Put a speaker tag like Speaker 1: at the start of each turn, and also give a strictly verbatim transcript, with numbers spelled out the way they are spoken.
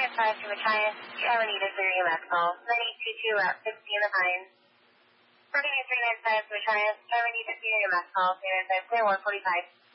Speaker 1: nine five to Machias, I would need a clear E M S call. nine eight two two Route fifty in the Pines. Repeating three nine five to Machias, I would need a clear E M S call. three nine five, clear one forty-five.